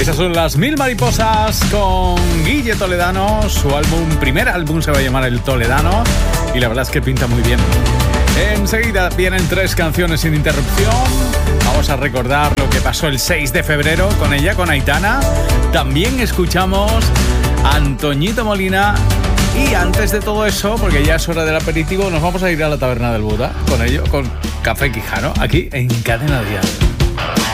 Esas son las Mil Mariposas con Guille Toledano. Su primer álbum se va a llamar El Toledano y la verdad es que pinta muy bien. Enseguida vienen 3 canciones sin interrupción. Vamos a recordar lo que pasó el 6 de febrero con ella, con Aitana. También escuchamos a Antoñito Molina. Y antes de todo eso, porque ya es hora del aperitivo, nos vamos a ir a la Taberna del Buda con ello, con Café Quijano, aquí en Cadena Dial.